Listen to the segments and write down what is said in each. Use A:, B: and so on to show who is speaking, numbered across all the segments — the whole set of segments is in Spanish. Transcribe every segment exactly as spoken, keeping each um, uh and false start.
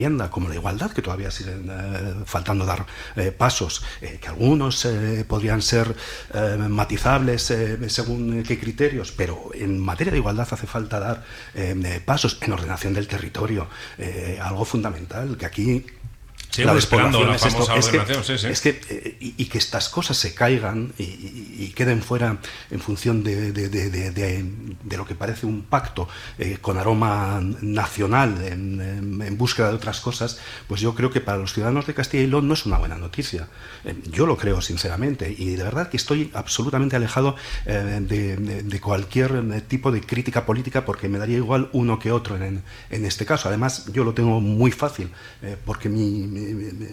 A: como la igualdad, que todavía siguen eh, faltando dar eh, pasos, eh, que algunos eh, podrían ser eh, matizables eh, según qué criterios, pero en materia de igualdad hace falta dar eh, pasos en ordenación del territorio, eh, algo fundamental, que aquí...
B: Sigo esperando la famosa
A: es
B: ordenación,
A: que,
B: sí, sí.
A: Es que, eh, y, y que estas cosas se caigan y, y, y queden fuera en función de, de, de, de, de, de lo que parece un pacto eh, con aroma nacional en, en, en búsqueda de otras cosas, pues yo creo que para los ciudadanos de Castilla y León no es una buena noticia. Eh, yo lo creo sinceramente y de verdad que estoy absolutamente alejado eh, de, de, de cualquier tipo de crítica política porque me daría igual uno que otro en, en este caso. Además, yo lo tengo muy fácil eh, porque mi, mi Mi, mi,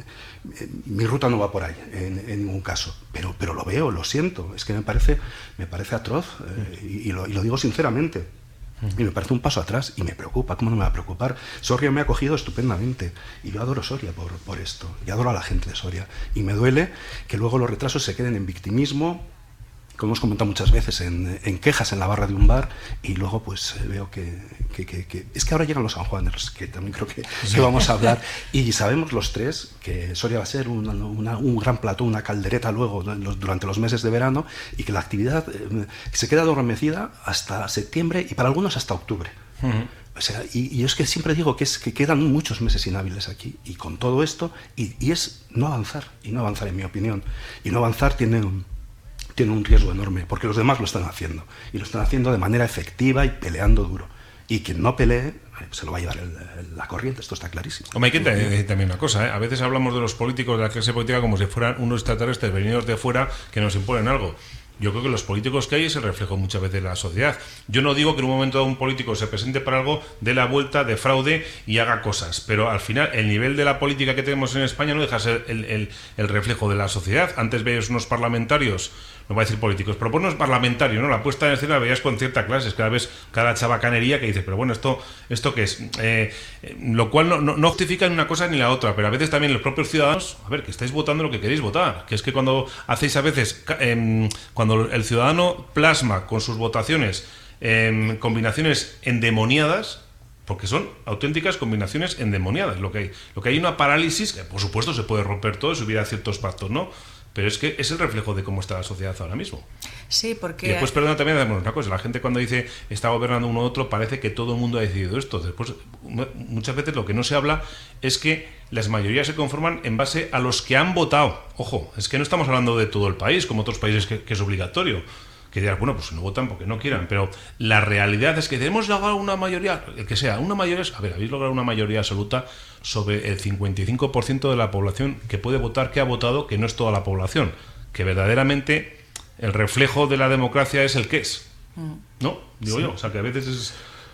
A: mi ruta no va por ahí en, en ningún caso, pero, pero lo veo, lo siento, es que me parece, me parece atroz eh, y, y, lo, y lo digo sinceramente. Y me parece un paso atrás y me preocupa. ¿Cómo no me va a preocupar? Soria me ha acogido estupendamente y yo adoro Soria por, por esto, y adoro a la gente de Soria y me duele que luego los retrasos se queden en victimismo, como hemos comentado muchas veces, en, en quejas en la barra de un bar, y luego pues veo que, que, que, que... Es que ahora llegan los San Juanes, que también creo que, sí. que vamos a hablar, y sabemos los tres que Soria va a ser una, una, un gran plató, una caldereta luego los, durante los meses de verano, y que la actividad eh, se queda adormecida hasta septiembre y para algunos hasta octubre. Uh-huh. O sea, y, y es que siempre digo que, es, que quedan muchos meses inhábiles aquí, y con todo esto, y, y es no avanzar, y no avanzar en mi opinión, y no avanzar tiene un... tiene un riesgo enorme, porque los demás lo están haciendo, y lo están haciendo de manera efectiva y peleando duro. Y quien no pelee, se lo va a llevar el, el, la corriente, esto está clarísimo.
B: Hombre, hay que decir también una cosa, ¿eh? A veces hablamos de los políticos, de la clase política, como si fueran unos extraterrestres venidos de fuera que nos imponen algo. Yo creo que los políticos que hay es el reflejo muchas veces de la sociedad. Yo no digo que en un momento dado un político se presente para algo, dé la vuelta, defraude y haga cosas, pero al final el nivel de la política que tenemos en España no deja de ser el, el, el reflejo de la sociedad. Antes veías unos parlamentarios, no voy a decir políticos, pero por unos parlamentarios, ¿no? La puesta en escena la veías con cierta clase, cada vez cada chabacanería que dices, pero bueno, ¿esto esto qué es? Eh, lo cual no, no, no justifica ni una cosa ni la otra, pero a veces también los propios ciudadanos, a ver, que estáis votando lo que queréis votar, que es que cuando hacéis a veces, eh, cuando el ciudadano plasma con sus votaciones eh, combinaciones endemoniadas, porque son auténticas combinaciones endemoniadas, lo que hay, lo que hay una parálisis, que por supuesto se puede romper todo si hubiera ciertos pactos, ¿no? Pero es que es el reflejo de cómo está la sociedad ahora mismo.
C: Sí, porque...
B: Y después, perdona, también damos una cosa. La gente cuando dice está gobernando uno u otro, parece que todo el mundo ha decidido esto. Después, muchas veces lo que no se habla es que las mayorías se conforman en base a los que han votado. Ojo, es que no estamos hablando de todo el país, como otros países que, que es obligatorio. Que dirás, bueno, pues no votan porque no quieran, pero la realidad es que hemos logrado una mayoría, el que sea, una mayoría, a ver, habéis logrado una mayoría absoluta sobre el cincuenta y cinco por ciento de la población que puede votar, que ha votado, que no es toda la población, que verdaderamente el reflejo de la democracia es el que es, ¿no? Digo sí. yo, o sea, que a veces es...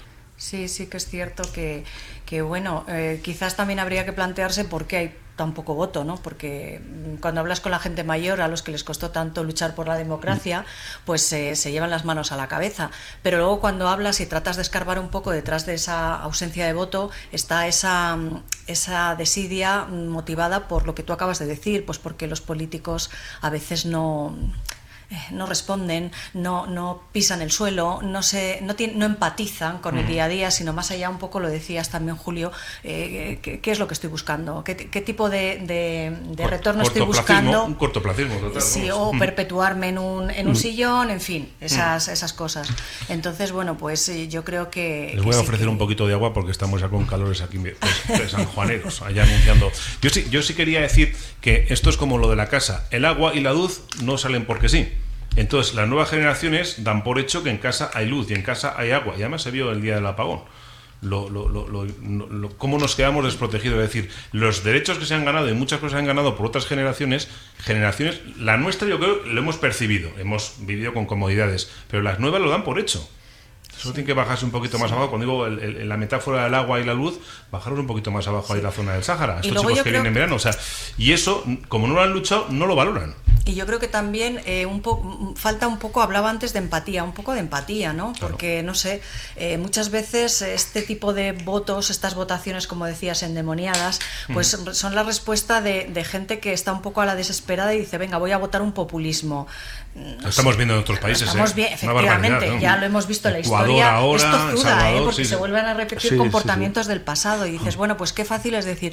C: Sí, sí que es cierto que, que bueno, eh, quizás también habría que plantearse por qué hay tan poco voto, ¿no? Porque cuando hablas con la gente mayor, a los que les costó tanto luchar por la democracia, pues eh, se llevan las manos a la cabeza. Pero luego cuando hablas y tratas de escarbar un poco detrás de esa ausencia de voto, está esa, esa desidia motivada por lo que tú acabas de decir, pues porque los políticos a veces no... no responden, no, no pisan el suelo, no se, no, tiene, no empatizan con el día a día, sino más allá, un poco lo decías también, Julio, eh, ¿qué, qué es lo que estoy buscando? ¿Qué, qué tipo de, de, de retorno estoy buscando?
B: Un cortoplacismo total.
C: Sí, o perpetuarme en un, en un sillón, en fin, esas, esas cosas. Entonces, bueno, pues yo creo que...
B: Les voy
C: que
B: a
C: sí
B: ofrecer
C: que...
B: un poquito de agua porque estamos ya con calores aquí de, de sanjuaneros, allá anunciando. Yo sí, yo sí quería decir que esto es como lo de la casa. El agua y la luz no salen porque sí. Entonces, las nuevas generaciones dan por hecho que en casa hay luz y en casa hay agua. Y además se vio el día del apagón. Lo, lo, lo, lo, lo, cómo nos quedamos desprotegidos. Es decir, los derechos que se han ganado y muchas cosas se han ganado por otras generaciones, generaciones, la nuestra yo creo lo hemos percibido, hemos vivido con comodidades, pero las nuevas lo dan por hecho. Solo tiene que bajarse un poquito más sí. abajo. Cuando digo el, el, la metáfora del agua y la luz, bajaros un poquito más abajo sí. ahí la zona del Sáhara. Estos chicos que vienen en verano. O sea, y eso, como no lo han luchado, no lo valoran.
C: Y yo creo que también eh, un poco falta un poco, hablaba antes de empatía, un poco de empatía, ¿no?
B: Claro.
C: Porque, no sé, eh, muchas veces este tipo de votos, estas votaciones, como decías, endemoniadas, pues mm. son la respuesta de, de gente que está un poco a la desesperada y dice, venga, voy a votar un populismo.
B: No lo estamos sé, viendo en otros países,
C: estamos
B: ¿eh?
C: bien, efectivamente, ¿no? Ya lo hemos visto en la
B: Ecuador
C: historia.
B: Ahora,
C: es tozuda,
B: Salvador,
C: ¿eh? Porque
B: sí,
C: se
B: sí.
C: vuelven a repetir
A: sí,
C: comportamientos
A: sí, sí.
C: del pasado y dices, bueno, pues qué fácil es decir,